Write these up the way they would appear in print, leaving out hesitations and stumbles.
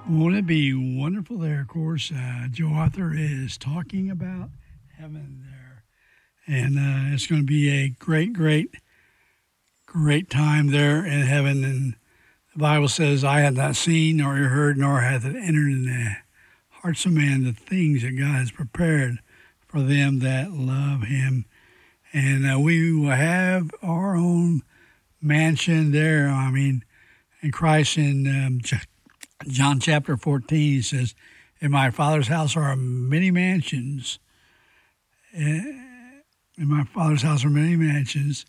Won't it be wonderful there? Of course, Joe Arthur is talking about heaven there. And it's going to be a great, great, great time there in heaven. And the Bible says, I have not seen, nor heard, nor hath it entered in the hearts of man the things that God has prepared for them that love him. And we will have our own mansion there. I mean, in Christ in John chapter 14, he says, in my Father's house are many mansions. In my Father's house are many mansions.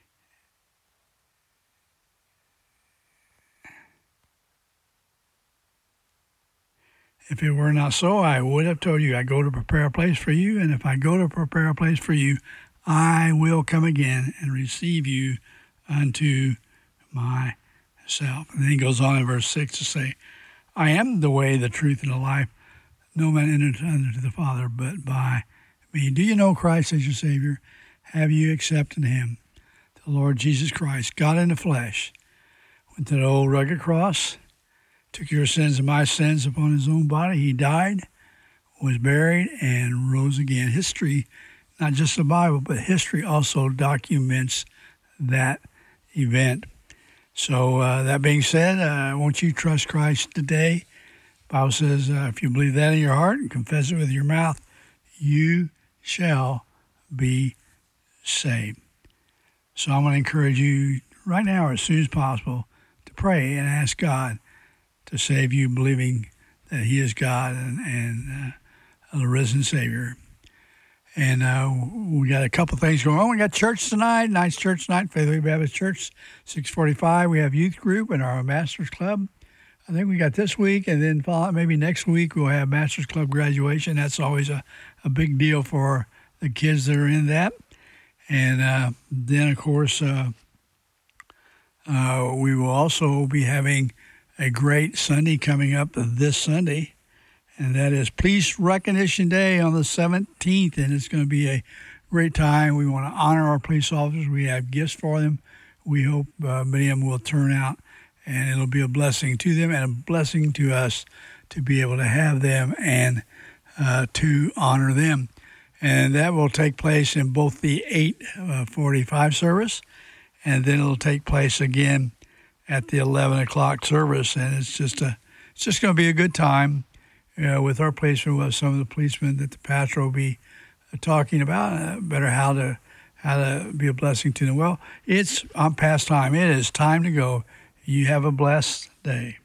If it were not so, I would have told you, I go to prepare a place for you. And if I go to prepare a place for you, I will come again and receive you unto myself. And then he goes on in verse 6 to say, I am the way, the truth, and the life. No man entered unto the Father but by me. Do you know Christ as your Savior? Have you accepted him? The Lord Jesus Christ, God in the flesh, went to the old rugged cross, took your sins and my sins upon his own body. He died, was buried, and rose again. History, not just the Bible, but history also documents that event. So that being said, won't you trust Christ today? The Bible says if you believe that in your heart and confess it with your mouth, you shall be saved. So I'm going to encourage you right now, as soon as possible, to pray and ask God to save you, believing that he is God and the risen Savior. And we got a couple things going on. We got church tonight, nice church night, Faithfully Baptist Church, 6:45. We have youth group and our Master's Club. I think we got this week, and then maybe next week we'll have Master's Club graduation. That's always a big deal for the kids that are in that. And then, of course, we will also be having a great Sunday coming up this Sunday. And that is Police Recognition Day on the 17th, and it's going to be a great time. We want to honor our police officers. We have gifts for them. We hope many of them will turn out, and it'll be a blessing to them and a blessing to us to be able to have them and to honor them. And that will take place in both the 8:45 service, and then it'll take place again at the 11 o'clock service. And it's just going to be a good time. With our policemen, we'll have some of the policemen that the pastor will be talking about, better how to be a blessing to them. Well, I'm past time. It is time to go. You have a blessed day.